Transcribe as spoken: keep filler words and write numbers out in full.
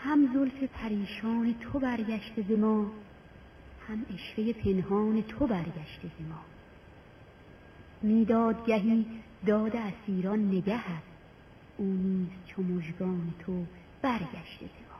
هم زلف پریشان تو برگشته ز ما، هم عشوه پنهان تو برگشته ز ما. میداد گهی داد اسیران نگهت، او نیز چو مژگان تو برگشته ز ما.